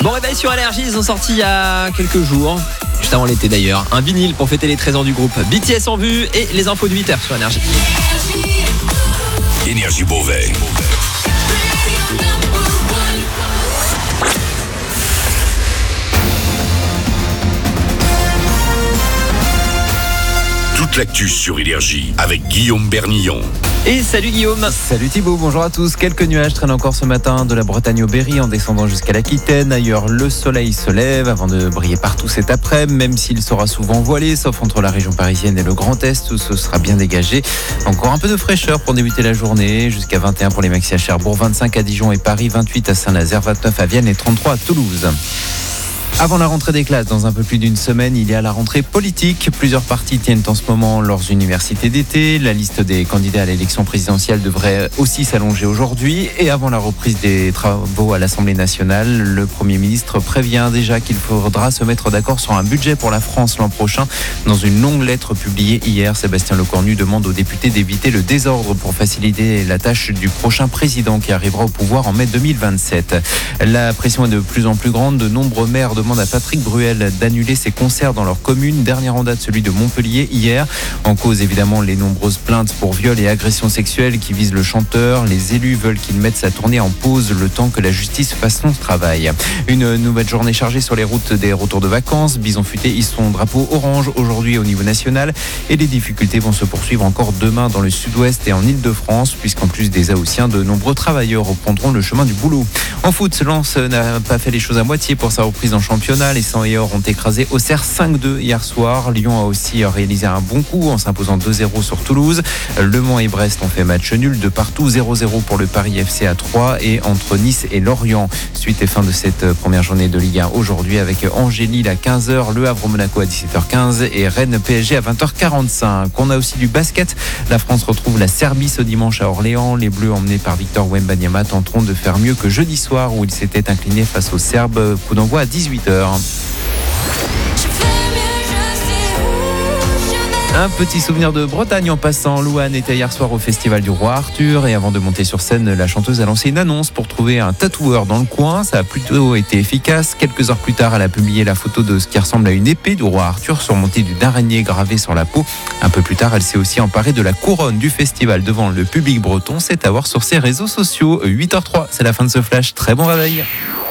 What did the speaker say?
Bon réveil sur Énergie, ils ont sorti il y a quelques jours, juste avant l'été d'ailleurs, un vinyle pour fêter les 13 ans du groupe. BTS en vue et les infos de 8h sur Énergie. Énergie Beauvais. Toute l'actu sur Énergie avec Guillaume Bernillon. Et salut Guillaume. Salut Thibaut, bonjour à tous. Quelques nuages traînent encore ce matin de la Bretagne au Berry en descendant jusqu'à l'Aquitaine. Ailleurs, le soleil se lève avant de briller partout cet après-midi, même s'il sera souvent voilé, sauf entre la région parisienne et le Grand Est où ce sera bien dégagé. Encore un peu de fraîcheur pour débuter la journée, jusqu'à 21 pour les maxi à Cherbourg, 25 à Dijon et Paris, 28 à Saint-Nazaire, 29 à Vienne et 33 à Toulouse. Avant la rentrée des classes, dans un peu plus d'une semaine, il y a la rentrée politique. Plusieurs partis tiennent en ce moment leurs universités d'été. La liste des candidats à l'élection présidentielle devrait aussi s'allonger aujourd'hui. Et avant la reprise des travaux à l'Assemblée nationale, le Premier ministre prévient déjà qu'il faudra se mettre d'accord sur un budget pour la France l'an prochain. Dans une longue lettre publiée hier, Sébastien Lecornu demande aux députés d'éviter le désordre pour faciliter la tâche du prochain président qui arrivera au pouvoir en mai 2027. La pression est de plus en plus grande. De nombreux maires demande à Patrick Bruel d'annuler ses concerts dans leur commune. Dernier en date, celui de Montpellier hier. En cause, évidemment, les nombreuses plaintes pour viol et agressions sexuelles qui visent le chanteur. Les élus veulent qu'il mette sa tournée en pause le temps que la justice fasse son travail. Une nouvelle journée chargée sur les routes des retours de vacances. Bison Futé hisse son drapeau orange aujourd'hui au niveau national. Et les difficultés vont se poursuivre encore demain dans le sud-ouest et en Ile-de-France, puisqu'en plus des Haussiens, de nombreux travailleurs reprendront le chemin du boulot. En foot, Lens n'a pas fait les choses à moitié pour sa reprise en championnat. Les 100 et or ont écrasé Auxerre 5-2 hier soir. Lyon a aussi réalisé un bon coup en s'imposant 2-0 sur Toulouse. Le Mans et Brest ont fait match nul de partout. 0-0 pour le Paris FC à 3 et entre Nice et Lorient. Suite et fin de cette première journée de Ligue 1 aujourd'hui avec Angers-Lille à 15h, Le Havre-Monaco à 17h15 et Rennes-PSG à 20h45. On a aussi du basket. La France retrouve la Serbie ce dimanche à Orléans. Les Bleus emmenés par Victor Wembanyama tenteront de faire mieux que jeudi soir où ils s'étaient inclinés face aux Serbes. Coup d'envoi à 18h. Un petit souvenir de Bretagne en passant. Louane était hier soir au festival du Roi Arthur et avant de monter sur scène, la chanteuse a lancé une annonce pour trouver un tatoueur dans le coin. Ça a plutôt été efficace. Quelques heures plus tard, elle a publié la photo de ce qui ressemble à une épée du Roi Arthur surmontée d'une araignée gravée sur la peau. Un peu plus tard, elle s'est aussi emparée de la couronne du festival devant le public breton. C'est à voir sur ses réseaux sociaux. 8h03, c'est la fin de ce flash. Très bon réveil.